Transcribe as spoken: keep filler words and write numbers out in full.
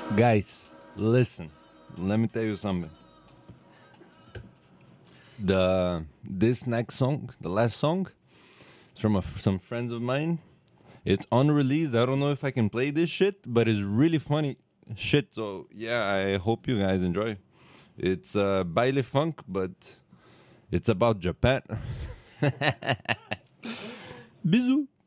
Guys, listen. Let me tell you something. The this next song, the last song, it's from a, some friends of mine. It's unreleased. I don't know if I can play this shit, but it's really funny shit. So yeah, I hope you guys enjoy. It's uh, baile funk, but it's about Japan. Bisous.